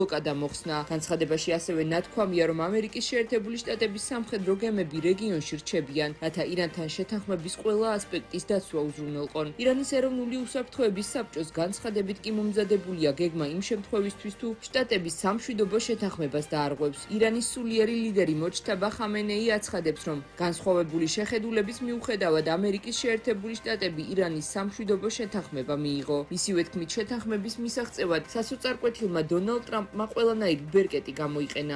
ბლოკადა მოხსნა. განცხადებაში ასევე ნათქვამია, რომ ამერიკის შეერთებული შტატების სამხედრო გემები რეგიონში რჩებიან, რათა ირანთან შეთანხმების ყველა ასპექტის დაცვა უზრუნველყონ. ირანის ეროვნული უსაფრთხოების საბჭოს განცხადებით კი მომზადებულია გეგმა იმ შემთხვევისთვის, თუ შტატების სამშვიდობო შეთანხმებას დაარღვევს. ირანის სულიერი ლიდერი მოჯთაბა ხამენეი აცხადებს, რომ განსხვავებული შეხედულების მიუხედავად ამერიკის შეერთებული შტატები ირანის სამშვიდობო შეთანხმება მიიღო. მისივე თქმით, შეთანხმების მისაღწევად სასოწარკვეთილმა დონალდ ტრამპმა ყველანაირი ბერკეტი გამოიყენა.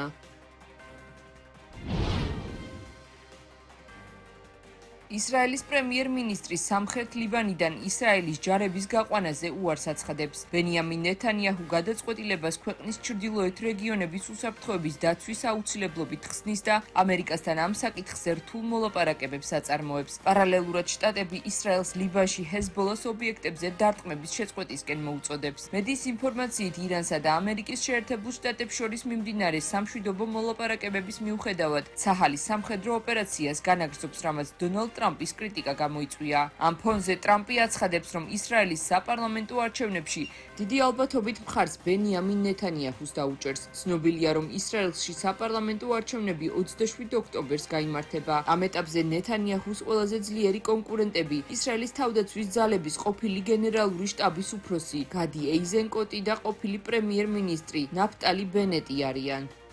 ისრაელის პრემიერ-მინისტრი სამხრეთ ლიბანიდან ისრაელის ჯარების გაყვანაზე უარს აცხადებს. ბენიამინ ნეთანიაჰუ გადაწყვეტილებას ქვეყნის ჩრდილოეთ რეგიონების უსაფრთხოების დაცვის აუცილებლობით ხსნის და ამერიკასთან ამ საკითხზე რთულ მოლაპარაკებებს აწარმოებს. პარალელურად შტატები ისრაელს ლიბანში ჰეზბოლას ობიექტებზე დარტყმების შეწყვეტისკენ მოუწოდებს. მედიის ინფორმაციით, ირანსა და ამერიკის შეერთებულ შტატებს შორის მიმდინარე სამშვიდობო მოლაპარაკებების მიუხედავად, ცაჰალის სამხედრო ოპერაციას განაგრძობს, რამაც დონალდ ტრამპის კრიტიკა გამოიწვია. ამ ფონზე ტრამპი აცხადებს, რომ ისრაელის საპარლამენტო არჩევნებში დიდი ალბათობით მხარს ბენიამინ ნეთანიაჰუს დაუჭერს. ცნობილია, რომ ისრაელში საპარლამენტო არჩევნები 27 ოქტომბერს გაიმართება. ამ ეტაპზე ნეთანიაჰუს ყველაზე ძლიერი კონკურენტები ისრაელის თავდაცვის ძალების ყოფილი გენერალური შტაბის უფროსი გადი ეიზენკოტი და ყოფილი პრემიერ-მინისტრი ნაფტალი ბენეტი არიან.